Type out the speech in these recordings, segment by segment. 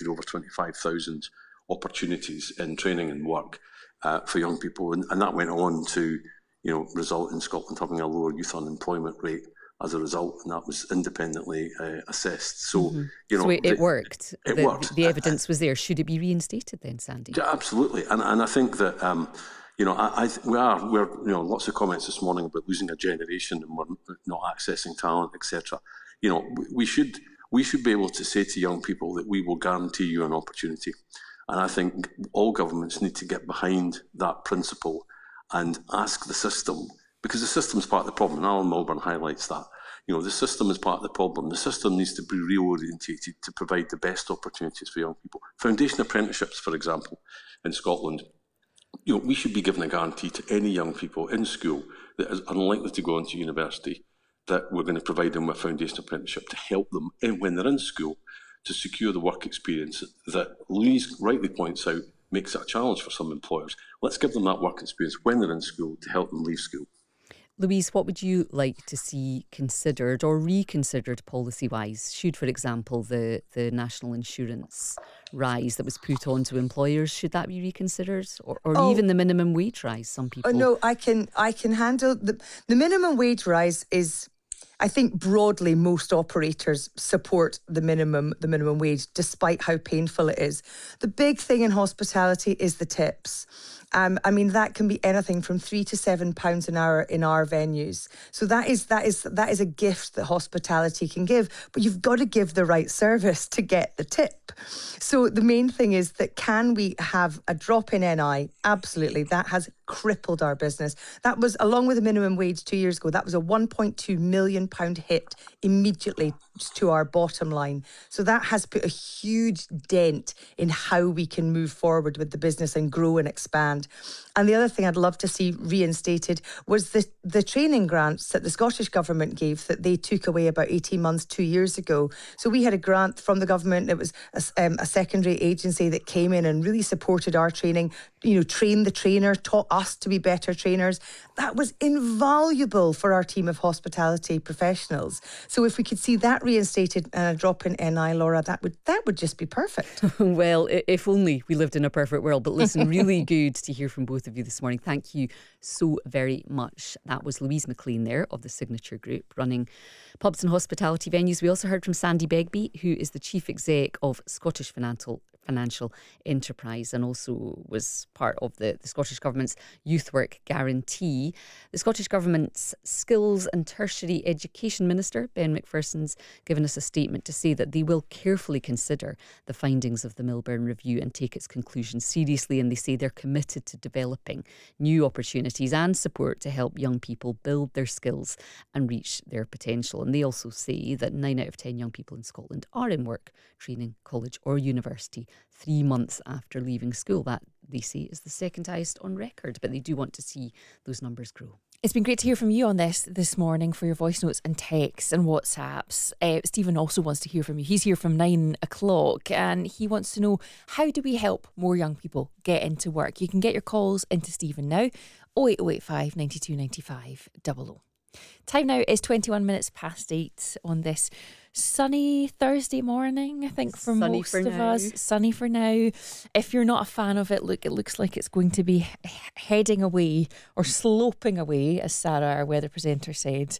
created over 25,000 opportunities in training and work for young people, and that went on to result in Scotland having a lower youth unemployment rate as a result, and that was independently assessed. So, so it worked. It worked. The evidence was there. Should it be reinstated then, Sandy? Yeah, absolutely. And I think that we're lots of comments this morning about losing a generation and we're not accessing talent, etc. We should be able to say to young people that we will guarantee you an opportunity. And I think all governments need to get behind that principle and ask the system, because the system is part of the problem. And Alan Milburn highlights that. The system is part of the problem. The system needs to be reorientated to provide the best opportunities for young people. Foundation apprenticeships, for example, in Scotland, we should be giving a guarantee to any young people in school that is unlikely to go into university that we're going to provide them with a foundation apprenticeship to help them when they're in school to secure the work experience that Louise rightly points out makes it a challenge for some employers. Let's give them that work experience when they're in school to help them leave school. Louise, what would you like to see considered or reconsidered policy-wise? Should, for example, the national insurance rise that was put on to employers, should that be reconsidered? Or even the minimum wage rise, some people... No, I can handle... The minimum wage rise is... I think broadly most operators support the minimum wage, despite how painful it is. The big thing in hospitality is the tips. That can be anything from £3 to £7 an hour in our venues. So that is a gift that hospitality can give, but you've got to give the right service to get the tip. So the main thing is that, can we have a drop in NI? Absolutely. That has crippled our business. That was, along with the minimum wage 2 years ago, that was a £1.2 million hit immediately to our bottom line. So that has put a huge dent in how we can move forward with the business and grow and expand. And the other thing I'd love to see reinstated was the training grants that the Scottish Government gave, that they took away about 18 months, 2 years ago. So we had a grant from the government. It was a secondary agency that came in and really supported our training, trained the trainer, taught us to be better trainers. That was invaluable for our team of hospitality professionals. So if we could see that reinstated and a drop in NI, Laura, that would just be perfect. Well, if only we lived in a perfect world. But listen, really good to hear from both of you this morning. Thank you so very much. That was Louise McLean there of the Signature Group, running pubs and hospitality venues. We also heard from Sandy Begbie, who is the Chief Exec of Scottish Financial Enterprise and also was part of the Scottish Government's Youth Work Guarantee. The Scottish Government's Skills and Tertiary Education Minister, Ben McPherson's given us a statement to say that they will carefully consider the findings of the Milburn Review and take its conclusions seriously, and they say they're committed to developing new opportunities and support to help young people build their skills and reach their potential. And they also say that 9 out of 10 young people in Scotland are in work, training, college or university 3 months after leaving school. That, they say, is the second highest on record, but they do want to see those numbers grow. It's been great to hear from you on this morning for your voice notes and texts and WhatsApps. Stephen also wants to hear from you. He's here from 9 o'clock and he wants to know, how do we help more young people get into work? You can get your calls into Stephen now, 08085 92 95 00. Time now is 21 minutes past 8 on this sunny Thursday morning, I think, for sunny most for of now. us. Sunny for now. If you're not a fan of it, look, it looks like it's going to be heading away or sloping away, as Sarah, our weather presenter, said,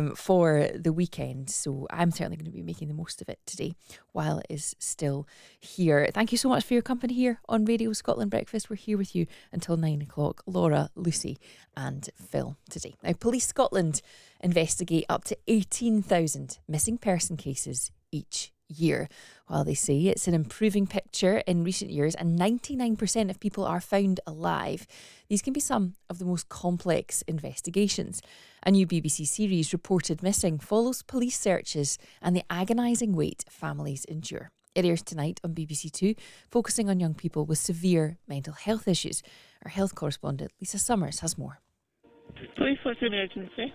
for the weekend. So I'm certainly going to be making the most of it today while it is still here. Thank you so much for your company here on Radio Scotland Breakfast. We're here with you until 9 o'clock. Laura, Lucy and Phil today. Now, Police Scotland investigate up to 18,000 missing person cases each year. While they say it's an improving picture in recent years and 99% of people are found alive, these can be some of the most complex investigations. A new BBC series, Reported Missing, follows police searches and the agonising wait families endure. It airs tonight on BBC Two, focusing on young people with severe mental health issues. Our health correspondent Lisa Summers has more. Police, what's your emergency?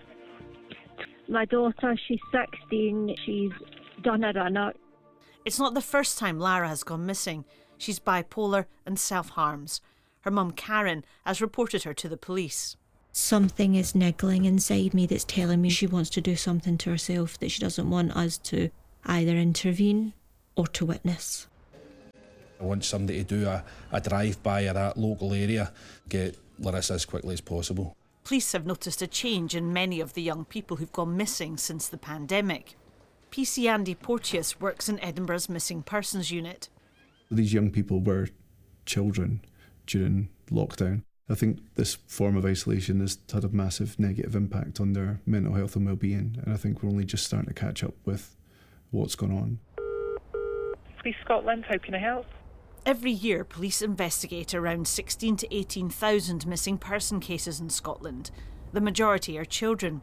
My daughter, she's 16, she's done a run-out. It's not the first time Lara has gone missing. She's bipolar and self-harms. Her mum Karen has reported her to the police. Something is niggling inside me that's telling me she wants to do something to herself that she doesn't want us to either intervene or to witness. I want somebody to do a drive-by at that local area, get Larissa as quickly as possible. Police have noticed a change in many of the young people who've gone missing since the pandemic. PC Andy Porteous works in Edinburgh's Missing Persons Unit. These young people were children during lockdown. I think this form of isolation has had a massive negative impact on their mental health and well-being, and I think we're only just starting to catch up with what's going on. Police Scotland, how can I help? Every year, police investigate around 16 to 18,000 missing person cases in Scotland. The majority are children.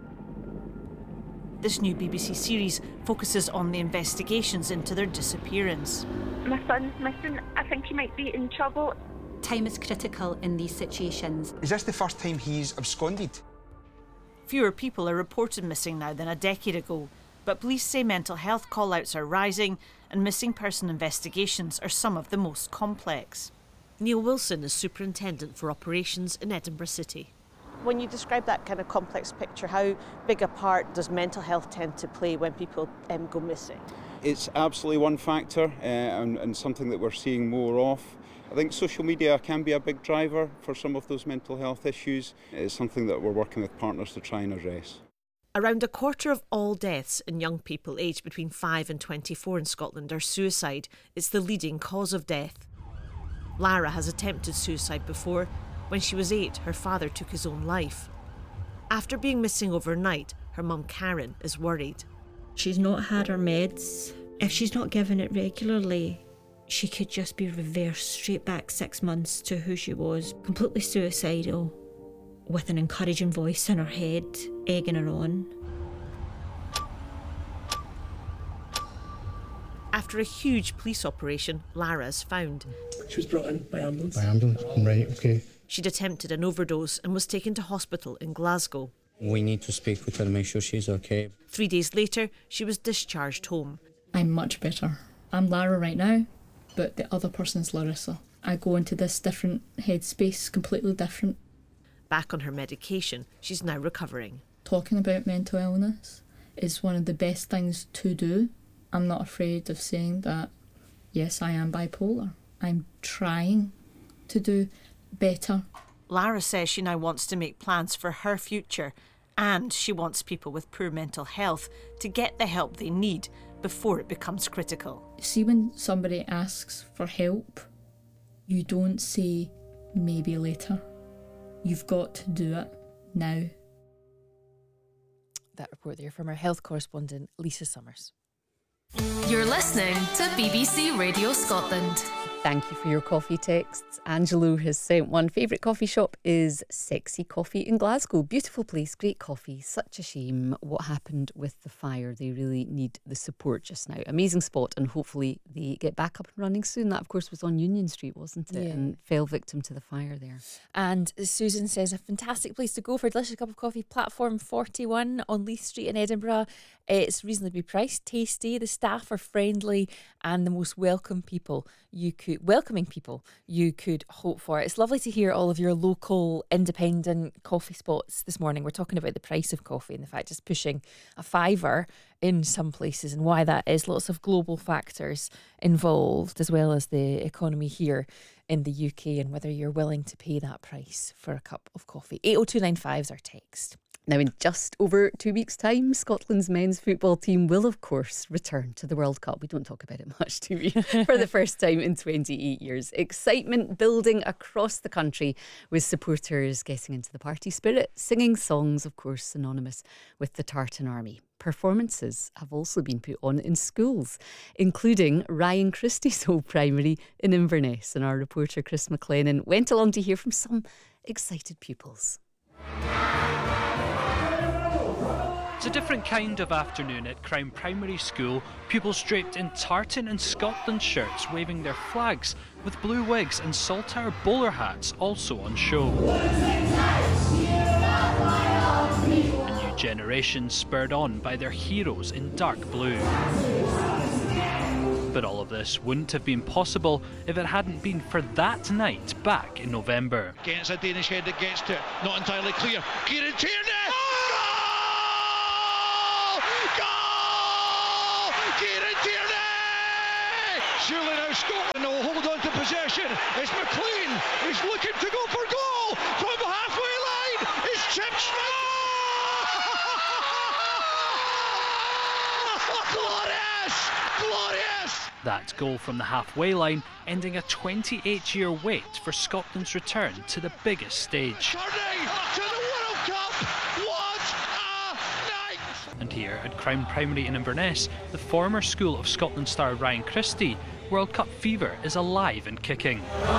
This new BBC series focuses on the investigations into their disappearance. My son's missing. I think he might be in trouble. Time is critical in these situations. Is this the first time he's absconded? Fewer people are reported missing now than a decade ago, but police say mental health call-outs are rising and missing person investigations are some of the most complex. Neil Wilson is Superintendent for Operations in Edinburgh City. When you describe that kind of complex picture, how big a part does mental health tend to play when people go missing? It's absolutely one factor and something that we're seeing more of. I think social media can be a big driver for some of those mental health issues. It's something that we're working with partners to try and address. Around a quarter of all deaths in young people aged between 5 and 24 in Scotland are suicide. It's the leading cause of death. Lara has attempted suicide before. When she was 8, her father took his own life. After being missing overnight, her mum Karen is worried. She's not had her meds. If she's not given it regularly, she could just be reversed straight back 6 months to who she was, completely suicidal, with an encouraging voice in her head, egging her on. After a huge police operation, Lara is found. She was brought in by ambulance. By ambulance? Right, okay. She'd attempted an overdose and was taken to hospital in Glasgow. We need to speak with her to make sure she's okay. 3 days later, she was discharged home. I'm much better. I'm Lara right now, but the other person's Larissa. I go into this different headspace, completely different. Back on her medication, she's now recovering. Talking about mental illness is one of the best things to do. I'm not afraid of saying that, yes, I am bipolar. I'm trying to do better. Lara says she now wants to make plans for her future, and she wants people with poor mental health to get the help they need before it becomes critical. See, when somebody asks for help, you don't say maybe later. You've got to do it now. That report there from our health correspondent, Lisa Summers. You're listening to BBC Radio Scotland. Thank you for your coffee texts. Angelo has sent one. Favourite coffee shop is Sexy Coffee in Glasgow. Beautiful place, great coffee. Such a shame what happened with the fire. They really need the support just now. Amazing spot, and hopefully they get back up and running soon. That, of course, was on Union Street, wasn't it? Yeah. And fell victim to the fire there. And Susan says, a fantastic place to go for a delicious cup of coffee. Platform 41 on Leith Street in Edinburgh. It's reasonably priced, tasty. The staff are friendly and the most welcoming people you could hope for. It's lovely to hear all of your local independent coffee spots this morning. We're talking about the price of coffee and the fact just pushing a £5 in some places and why that is. Lots of global factors involved, as well as the economy here in the UK and whether you're willing to pay that price for a cup of coffee. 80295 is our text. Now, in just over 2 weeks' time, Scotland's men's football team will, of course, return to the World Cup. We don't talk about it much, do we? For the first time in 28 years. Excitement building across the country with supporters getting into the party spirit, singing songs, of course, synonymous with the Tartan Army. Performances have also been put on in schools, including Ryan Christie's old primary in Inverness. And our reporter, Chris McLennan, went along to hear from some excited pupils. It's a different kind of afternoon at Crown Primary School. Pupils draped in tartan and Scotland shirts waving their flags with blue wigs and saltire bowler hats also on show. A new generation spurred on by their heroes in dark blue. But all of this wouldn't have been possible if it hadn't been for that night back in November. Against a Danish head that gets to it, not entirely clear. Kieran Tierney! Kieran Tierney! Surely now Scotland will That goal from the halfway line ending a 28-year wait for Scotland's return to the biggest stage. To the World Cup! What a night! And here at Crown Primary in Inverness, the former school of Scotland star Ryan Christie, World Cup fever is alive and kicking.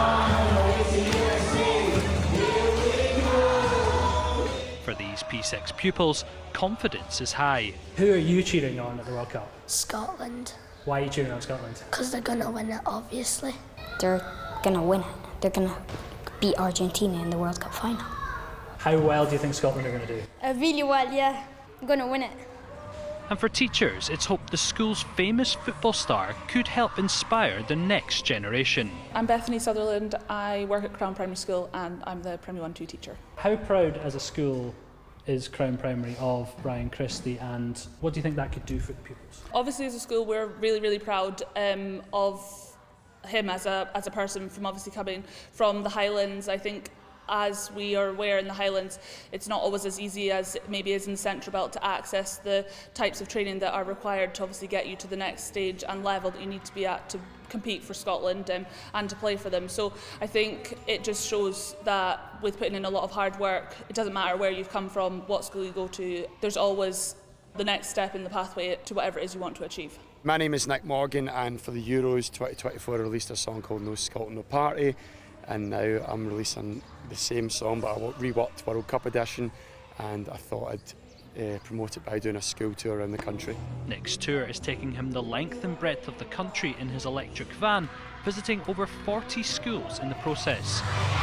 For these P6 pupils, confidence is high. Who are you cheering on at the World Cup? Scotland. Why are you cheering on Scotland? Because they're going to win it, obviously. They're going to win it. They're going to beat Argentina in the World Cup final. How well do you think Scotland are going to do? Really well, yeah. I'm going to win it. And for teachers, it's hoped the school's famous football star could help inspire the next generation. I'm Bethany Sutherland. I work at Crown Primary School and I'm the Primary 1-2 teacher. How proud as a school is Crown Primary of Ryan Christie, and what do you think that could do for the pupils? Obviously, as a school, we're really, really proud of him as a person, from obviously coming from the Highlands. I think, as we are aware, in the Highlands, it's not always as easy as it maybe is in the Central Belt to access the types of training that are required to obviously get you to the next stage and level that you need to be at to compete for Scotland and to play for them. So I think it just shows that with putting in a lot of hard work, it doesn't matter where you've come from, what school you go to, there's always the next step in the pathway to whatever it is you want to achieve. My name is Nick Morgan, and for the Euros 2024 I released a song called No Scotland No Party, and now I'm releasing the same song but a reworked World Cup edition, and I thought I'd promote it by doing a school tour around the country. Nick's tour is taking him the length and breadth of the country in his electric van, visiting over 40 schools in the process.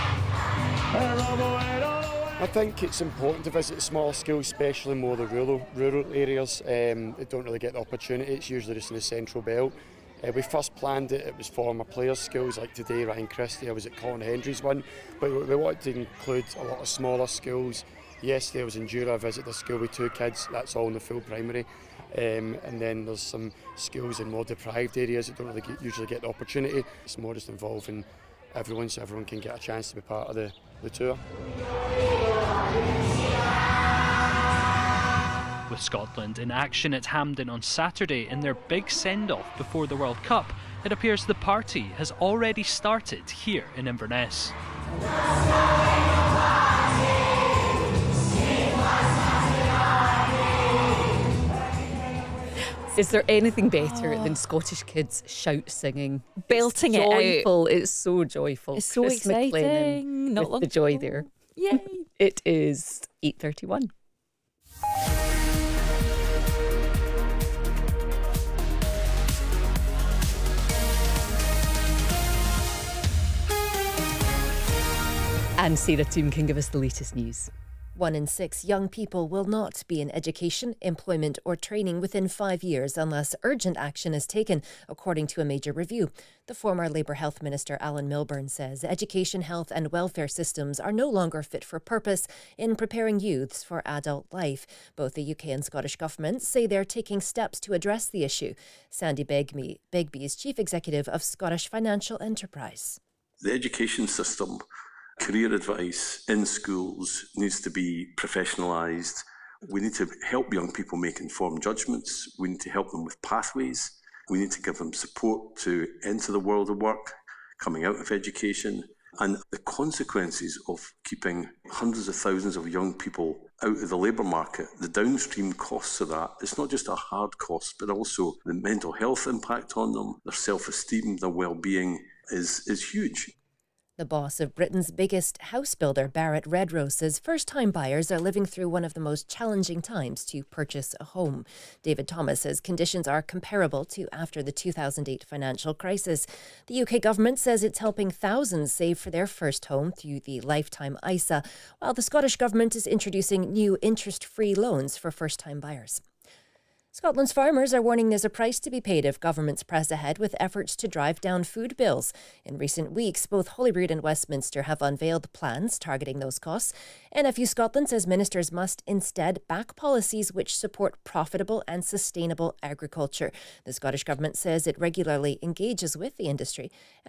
I think it's important to visit small schools, especially more the rural areas. They don't really get the opportunity. It's usually just in the Central Belt. We first planned it was for my players' schools, like today Ryan Christie, I was at Colin Hendry's one, but we wanted to include a lot of smaller schools. Yesterday I was in Jura, I visited a school with 2 kids, that's all in the full primary. And then there's some schools in more deprived areas that don't really usually get the opportunity. It's more just involving everyone so everyone can get a chance to be part of the tour. With Scotland in action at Hampden on Saturday in their big send-off before the World Cup, it appears the party has already started here in Inverness. Is there anything better than Scottish kids shout singing? Belting it's it out. Joyful. It's so joyful. It's so Chris exciting. McLennan Not with long the joy ago. there. Yay. It is 8:31. And Sarah Toom can give us the latest news. 1 in 6 young people will not be in education, employment or training within 5 years unless urgent action is taken, according to a major review. The former Labour Health Minister Alan Milburn says education, health and welfare systems are no longer fit for purpose in preparing youths for adult life. Both the UK and Scottish governments say they're taking steps to address the issue. Sandy Begbie is Chief Executive of Scottish Financial Enterprise. The education system, career advice in schools needs to be professionalised. We need to help young people make informed judgments. We need to help them with pathways. We need to give them support to enter the world of work, coming out of education. And the consequences of keeping hundreds of thousands of young people out of the labour market, the downstream costs of that, it's not just a hard cost, but also the mental health impact on them, their self-esteem, their well-being is huge. The boss of Britain's biggest house builder, Barratt Redrow, says first-time buyers are living through one of the most challenging times to purchase a home. David Thomas says conditions are comparable to after the 2008 financial crisis. The UK government says it's helping thousands save for their first home through the Lifetime ISA, while the Scottish government is introducing new interest-free loans for first-time buyers. Scotland's farmers are warning there's a price to be paid if governments press ahead with efforts to drive down food bills. In recent weeks, both Holyrood and Westminster have unveiled plans targeting those costs. NFU Scotland says ministers must instead back policies which support profitable and sustainable agriculture. The Scottish Government says it regularly engages with the industry